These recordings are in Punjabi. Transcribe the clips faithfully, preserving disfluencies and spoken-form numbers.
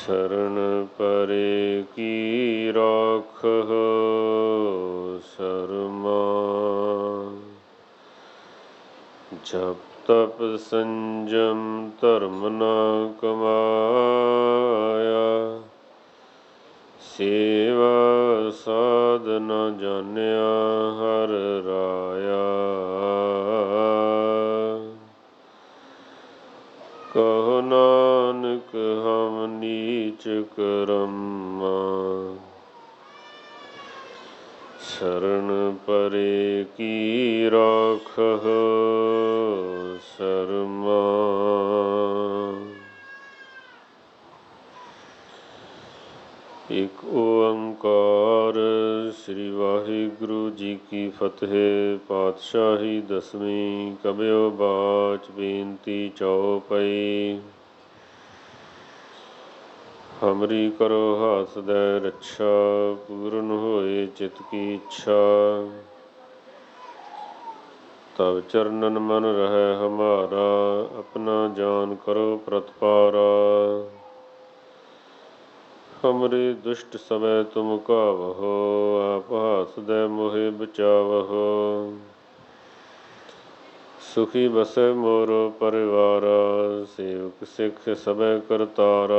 शरण परे की राखह शर्मा। जप तप संजम धर्म न कमाया। सेवा साध न जानिया हर राया। कहो नानक हम नीच करम्मा। शरण परे की राखह शर्मा। एक ओंकार श्री वाहिगुरु जी की फतेह। पातशाही दसवीं कबियो बाच बेनती चौपई। हमरी करो हाथ दे रक्षा पूर्ण होए चित की इच्छा। तब चरणन मन रहे हमारा अपना जान करो प्रतपारा। हमरे दुष्ट समय तुम कावहो आप हाथ दे मोहे बचावहो। सुखी बसे मोरो परिवारा सेवक सिख सबे करतारा।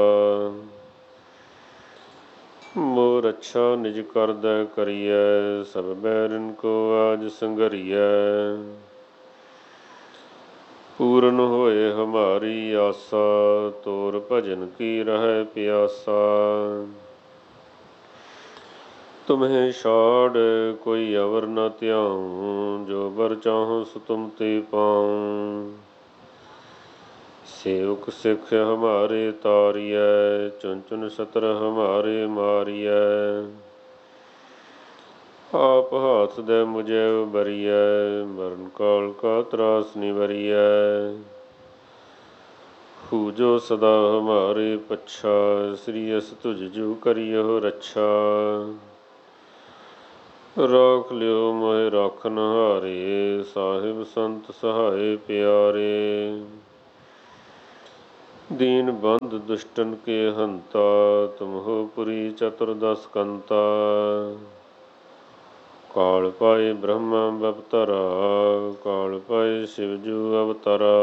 मोर अच्छा निज कर दै करिए सब बैरन को आज संगरिए। पूर्ण होए हमारी आशा तोर भजन की रहे प्यासा। तुम्हें छाड़ कोई अवर न त्याऊं जो बर चाहूं सो तुम ते पाऊं। सेवक सिख हमारे तारिय चुन चुन सतर हमारे मारिय। आप हाथ दे मुझे उबरिय मरण काल का त्रास निवरिय। पूजो सदा हमारे पच्छा श्री अस तुझ जू करियो रक्षा। राख लियो मोहे राखन हारे साहिब संत सहाय प्यारे। दीन बंध दुष्टन के हंता तुम हो पुरी चतुर्दश कंता। काल पाए ब्रह्मा बवतरा काल पाए शिवजू अवतरा।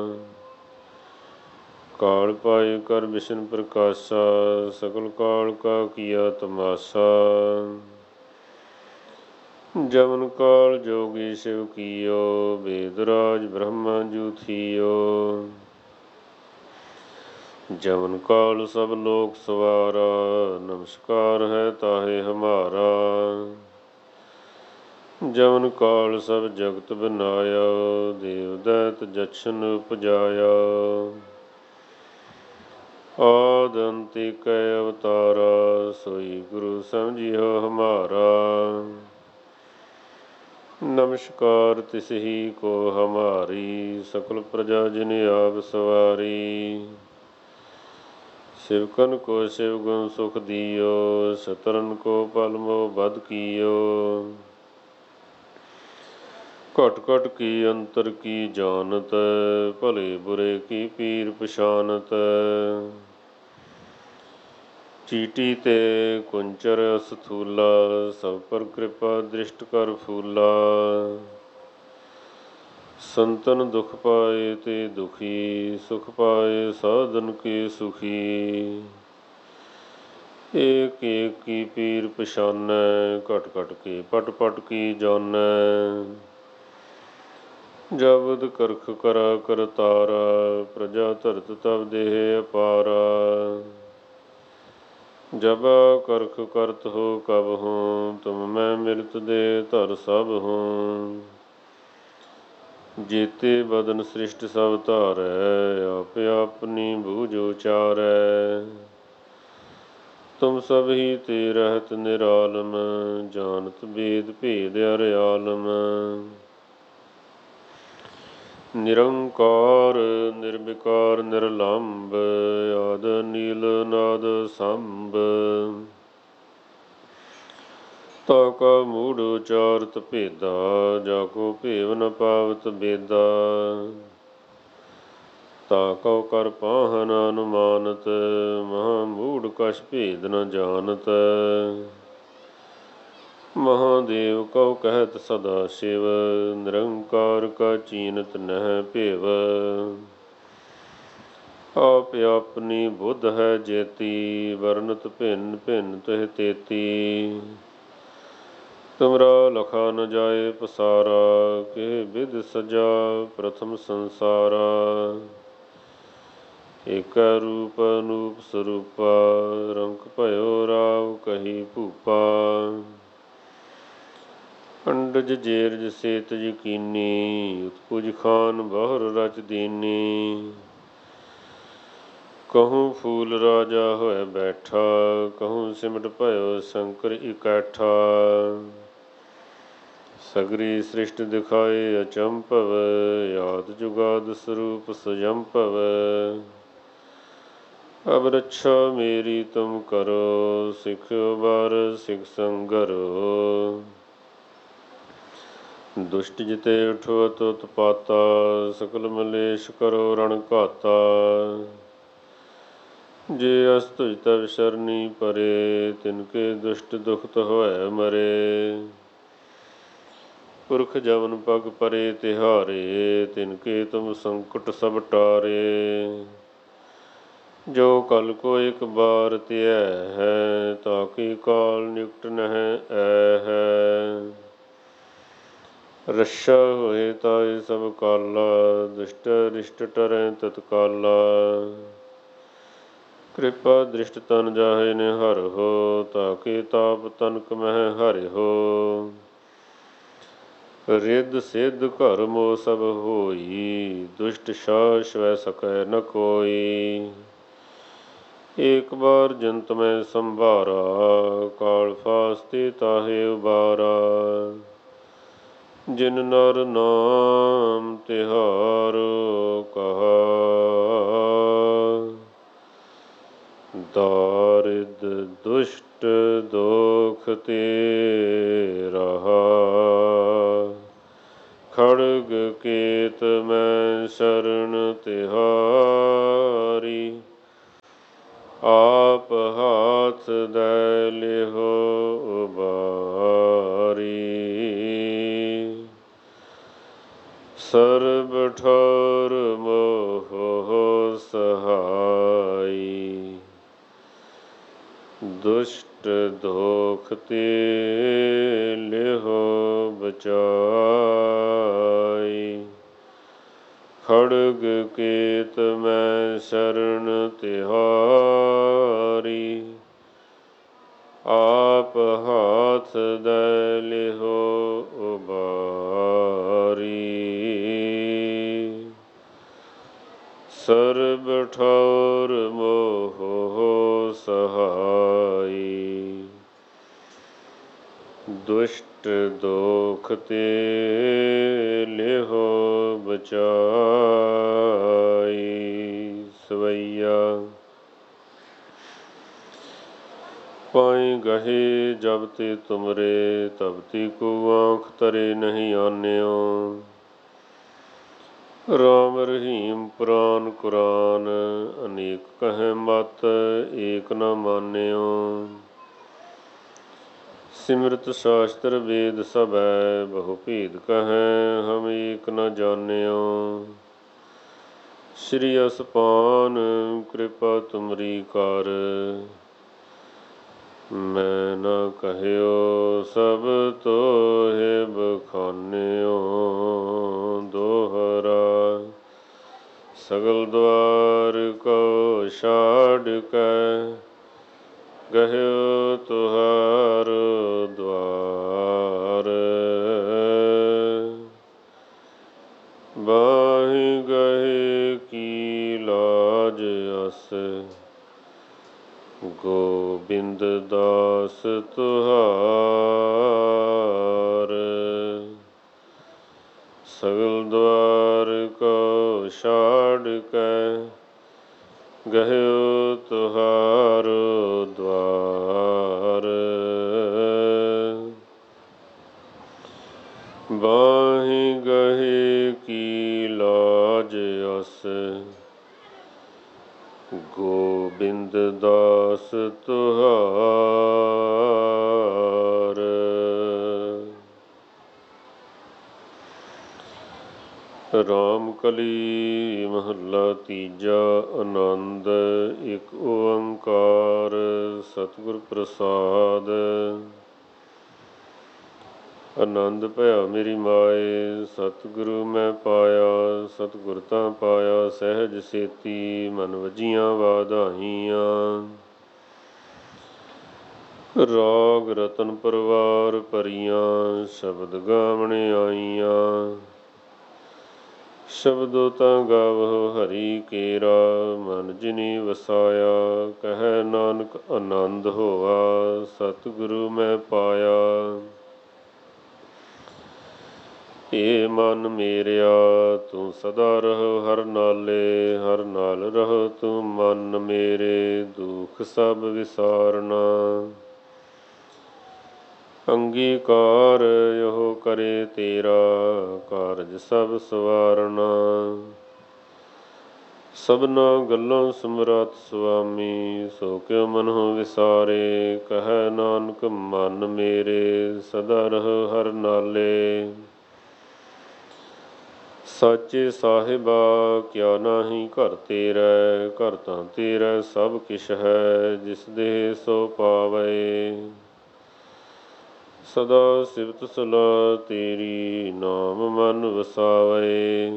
काल पाए कर विष्णु प्रकाशा सकल काल का किया तमाशा। जमन काल जोगी शिव कियो वेदराज ब्रह्मा जू थियो। जमन काल सब लोक सवारा नमस्कार है ताहे हमारा। जमन काल सब जगत बनाया देव दैत जछन उपजाया। आदि अंत एक अवतारा सोई गुरु समझियो हमारा। नमस्कार तिस ही को हमारी सकल प्रजा जिन आप सवारी। शिवकन को शिव गुण सुख दियो सतरन को पल मोह बद कियो। घट घट की अंतर की जानत भले बुरे की पीर पछानत। चीटी ते कुंचर अस्थूला सब पर कृपा दृष्ट कर फूला। संतन दुख पाए ते दुखी सुख पाए साधन के सुखी। एक एक की पीर पछानै घट घट के पट पट की जानै। जबद करख करा करतारा प्रजा धरत तब देह अपारा। जब करख करत हो कब हूँ तुम मैं मिलत दे धर सब हूँ। जेते बदन सृष्ट सब धारै आप अपनी बूझ उचारै। तुम सब ही ते रहत निरालम जानत वेद भेद अर आलम। निरंकार निर्विकार निर्लंब आद नील नाद संभ। ताका मूढ़ उचारत भेदा जाको भेव न पावत बेदा। ਤਾ ਕਉ ਕਰ ਪਾਹਨ ਅਨੁਮਾਨਤ, ਮਹਾ ਮੂੜ ਕਛ ਭੇਦ ਨ ਜਾਨਤ। ਮਹਾਦੇਵ ਕਉ ਕਹਿਤ ਸਦਾ ਸ਼ਿਵ, ਨਿਰੰਕਾਰ ਕਾ ਚੀਨਤ ਨਹਿ ਭੇਵ। ਆਪ ਆਪਨੀ ਬੁੱਧ ਹੈ ਜੇਤੀ, ਵਰਨਤ ਭਿੰਨ ਭਿੰਨ ਤਿਹ ਤੇਤੀ। ਤੁਮਰਾ ਲਖਾ ਨ ਜਾਏ ਪਸਾਰਾ, ਕਿਹ ਬਿਧ ਸਜਾ ਪ੍ਰਥਮ ਸੰਸਾਰਾ। ਏਕੈ ਰੂਪ ਅਨੂਪ ਸਰੂਪਾ, ਰੰਕ ਭਇਓ ਰਾਵ ਕਹੀ ਭੂਪਾ। ਅੰਡਜ ਜੇਰਜ ਸੇਤਜ ਕੀਨੀ, ਉਤਪੁਜ ਖਾਨ ਬਹੁਰ ਰਚ ਦੀਨੀ। ਕਹੂੰ ਫੂਲ ਰਾਜਾ ਹੋਇ ਬੈਠਾ, ਕਹੂੰ ਸਿਮਟ ਭਇਓ ਸ਼ੰਕਰ ਇਕੱਠਾ। ਸਗਰੀ ਸ੍ਰਿਸ਼ਟ ਦਿਖਾਏ ਅਚੰਭਵ, ਆਦਿ ਜੁਗਾਦਿ ਸਰੂਪ ਸੁਜੰਭਵ। ਅਬ ਰੱਛਾ ਮੇਰੀ ਤੁਮ ਕਰੋ, ਸਿਖਿਓ ਬਾਰ ਸਿਖ ਸੰਗਰੋ। ਦੁਸ਼ਟ ਜਿਤੇ ਉਠਵਤ ਉਤਪਾਤਾ, ਸਕਲ ਮਲੇਸ਼ ਕਰੋ ਰਣ ਘਾਤਾ। ਜੇ ਅਸ ਤੁਜ ਤਵ ਸ਼ਰਨੀ ਪਰੇ, ਤਿਨਕੇ ਦੁਸ਼ਟ ਦੁਖਤ ਹੋਇ ਮਰੇ। ਪੁਰਖ ਜਮਨ ਪਗ ਪਰੇ ਤਿਹਾਰੇ, ਤਿਨਕੇ ਤੁਮ ਸੰਕਟ ਸਭ ਟਾਰੇ। ਜੋ ਕਲ ਕੋ ਇਕ ਬਾਰ ਧਿਐ ਹੈ, ਤਾਕੀ ਕਾਲ ਨਿਕਟ ਨਹਿ ਐ ਹੈ। ਰੱਛਾ ਹੋਏ ਤਾਏ ਸਭ ਕਾਲਾ, ਦੁਸ਼ਟ ਰਿਸ਼ਟ ਟਰੈ ਤਤਕਾਲਾ। ਕਿਰਪਾ ਦ੍ਰਿਸ਼ਟ ਤਨ ਜਾਹੇ ਨਿਹਰਹੁ, ਤਾਕੇ ਤਾਪ ਤਨਕ ਮਹਿ ਹਰਿਹੁ। ਰਿੱਧ ਸਿੱਧ ਘਰ ਮੋਹ ਸਭ ਹੋਈ, ਦੁਸ਼ਟ ਛਾਵ ਛੁਐ ਸਕੈ ਨ ਕੋਈ। ਏਕ ਬਾਰ ਜੰਤ ਮੈਂ ਸੰਭਾਰਾ, ਕਾਲ ਫਾਸਤੇ ਤਾਹੇ ਉਬਾਰਾ। ਜਿਨ ਨਰ ਨਾਮ ਤਿਹਾਰੋ ਕਹਾ, ਦਾਰਿਦ ਦੁਸ਼ਟ ਦੋਖ ਤੇ ਰਹਾ। ਖੜਗ ਕੇਤ ਮੈਂ ਸ਼ਰਨ ਤਿਹਾਰੀ, ਆਪ ਹਾਥ ਦੈ ਲਿਹੁ ਉਬਾਰੀ। ਸਰਬ ਠੌਰ ਮੋਹ ਸਹਾਈ, ਦੁਸ਼ਟ ਦੋਖ ਤੇ ਲਿਹੁ ਬਚਾਈ। ਖੜਗ ਕੇਤ ਮੈਂ ਸ਼ਰਨ ਤਿਹਾਰੀ, ਆਪ ਹਾਥ ਦੈ ਲਿਹੁ ਉਬਾਰੀ। ਸਰਬ ਠੌਰ ਮੋਹ ਸਹਾਈ, ਦੁਸ਼ਟ ਦੋਖ ਤੇ ਲਿਹੁ ਬਚਾਈ। ਸਵਈਆ ਪਾਈ ਗਹੇ ਜਬ ਤੇ ਤੁਮਰੇ, ਤਬ ਤੇ ਕੋ ਆਂਖ ਤਰੇ ਨਹੀਂ ਆਨਿਓ। ਰਾਮ ਰਹੀਮ ਪੁਰਾਨ ਕੁਰਾਨ, ਅਨੇਕ ਕਹੈ ਮਤ ਏਕ ਨ ਮਾਨਿਓ। ਸਿਮਰਤ ਸ਼ਾਸਤਰ ਵੇਦ ਸਭੈ, ਬਹੁ ਭੇਦ ਕਹੈ ਹਮ ਏਕ ਨ ਜਾਨਿਓ। ਸ੍ਰੀ ਅਸਪਾਨ ਕਿਰਪਾ ਤੁਮਰੀ ਕਰ, ਮੈਂ ਨ ਕਹਿਓ ਸਭ ਤੋਹਿ ਬਖਾਨਿਓ। ਦੋਹਰਾ ਸਗਲ ਦੁਆਰ ਕਉ ਛਾੜ ਕੈ, ਗਹਿਓ ਤੁਹਾਰੁ ਦੁਆਰ। ਬਾਹਿ ਗਹੇ ਕੀ ਲਾਜ ਅਸ, ਗੋਬਿੰਦ ਦਾਸ ਤੁਹਾਰ। ਸਗਲ ਦੁਆਰ ਕਉ ਛਾੜ ਕੈ, ਗਹਿਓ ਤੁਹਾਰੁ ਦੁਆਰ। ਬਾਹਿ ਗਹੇ ਕੀ ਲਾਜ ਅਸ, ਗੋਬਿੰਦ ਦਾਸ ਤੁਹਾਰ। ਰਾਮ ਕਲੀ ਮਹੱਲਾ ਤੀਜਾ। ਆਨੰਦ ਇੱਕ ਓੰਕਾਰ ਸਤਿਗੁਰ ਪ੍ਰਸਾਦ। ਆਨੰਦ ਭਇਆ ਮੇਰੀ ਮਾਏ ਸਤਿਗੁਰੂ ਮੈਂ ਪਾਇਆ। ਸਤਿਗੁਰ ਤਾਂ ਪਾਇਆ ਸਹਿਜ ਸੇਤੀ ਮਨ ਵਜੀਆਂ ਵਾਧਾਈਆਂ। ਰਾਗ ਰਤਨ ਪਰਵਾਰ ਭਰੀਆਂ ਸ਼ਬਦ ਗਾਵਣ ਆਈਆਂ। ਸ਼ਬਦੋ ਤਾਂ ਗਾਵਹੁ ਹਰੀ ਕੇਰਾ ਮਨ ਜਿਨੀ ਵਸਾਇਆ। ਕਹਿ ਨਾਨਕ ਆਨੰਦ ਹੋਆ ਸਤਿਗੁਰੂ ਮੈਂ ਪਾਇਆ। ਏ ਮਨ ਮੇਰਿਆ ਤੂੰ ਸਦਾ ਰਹੋ ਹਰ ਨਾਲੇ। ਹਰ ਨਾਲ ਰਹੋ ਤੂੰ ਮਨ ਮੇਰੇ ਦੁਖ ਸਭ ਵਿਸਾਰਨਾ। ਅੰਗੀਕਾਰ ਇਹੋ ਕਰੇ ਤੇਰਾ ਕਾਰਜ ਸਭ ਸਵਾਰਨਾ। ਸਭਨਾ ਗੱਲਾਂ ਸਮਰੱਥ ਸੁਆਮੀ ਸੋ ਕਿਉ ਮਨਹੁ ਵਿਸਾਰੇ। ਕਹਿ ਨਾਨਕ ਮਨ ਮੇਰੇ ਸਦਾ ਰਹੋ ਹਰ ਨਾਲੇ। ਸਾਚੇ ਸਾਹਿਬਾ ਕਿਆ ਨਾਹੀ ਘਰ ਤੇਰਾ। ਘਰ ਤਾਂ ਤੇਰਾ ਸਭ ਕਿਛ ਹੈ ਜਿਸ ਦੇਹ ਸੋ ਪਾਵੇ। ਸਦਾ ਸਿਫਤ ਸਲਾਹ ਤੇਰੀ ਨਾਮ ਮਨ ਵਸਾਵੇ।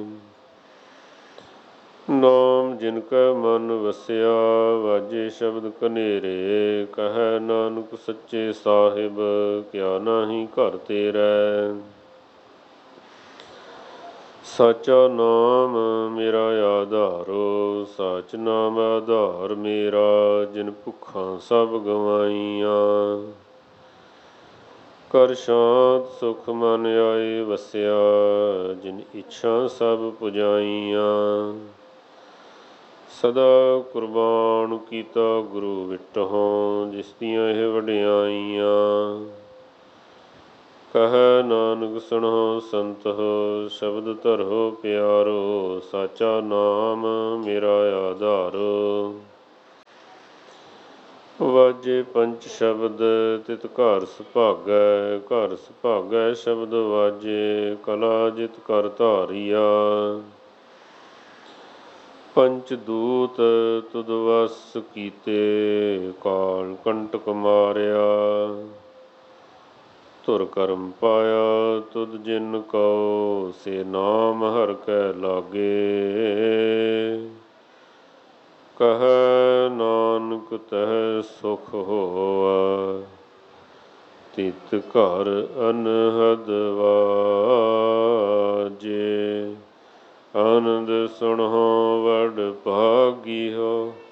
ਨਾਮ ਜਿਨ ਕੈ ਮਨ ਵਸਿਆ ਵਾਜੇ ਸ਼ਬਦ ਕਨੇਰੇ। ਕਹਿ ਨਾਨਕ ਸੱਚੇ ਸਾਹਿਬ ਕਿਆ ਨਾਹੀ ਘਰ ਤੇਰਾ। ਸਾਚਾ ਨਾਮ ਮੇਰਾ ਆਧਾਰੋ ਸਾਚ ਨਾਮ ਆਧਾਰ ਮੇਰਾ। ਜਿਨ ਭੁੱਖਾਂ ਸਭ ਗਵਾਈਆਂ ਕਰ ਸ਼ਾਂਤ ਸੁਖ ਮਨ ਆਏ ਵਸਿਆ। ਜਿਨ ਇੱਛਾ ਸਭ ਪੁਜਾਈਆਂ ਸਦਾ ਕੁਰਬਾਨ ਕੀਤਾ ਗੁਰੂ ਵਿਟਹੁ ਜਿਸ ਦੀਆਂ ਇਹ ਵਡਿਆਈਆਂ। ਕਹਿ ਨਾਨਕ ਸੁਣੋ ਸੰਤੋ ਸ਼ਬਦ ਧਰੋ ਪਿਆਰੋ। ਸਾਚਾ ਨਾਮ ਮੇਰਾ ਆਧਾਰੋ। ਵਾਜੇ ਪੰਚ ਸ਼ਬਦ ਤਿਤ ਘਰ ਸੁਭਾਗੈ। ਘਰ ਸੁਭਾਗੈ ਸ਼ਬਦ ਵਾਜੇ ਕਲਾ ਜਿਤ ਕਰ ਧਾਰੀਆ। ਪੰਚ ਦੂਤ ਤੁਧ ਵਸ ਕੀਤੇ ਕਾਲ ਕੰਟਕ ਮਾਰਿਆ। ਧੁਰ ਕਰਮ ਪਾਇਆ ਤੁਧ ਜਿਨ ਕਉ ਸੇ ਨਾਮ ਹਰਿ ਕੈ ਲਾਗੇ। ਕਹਿ ਨਾਨਕ ਤਹਿ ਸੁਖ ਹੋਆ ਤਿਤ ਘਰ ਅਨਹਦ ਵਾਜੇ। ਆਨੰਦ ਸੁਣਹੁ ਵਡ ਭਾਗੀਓ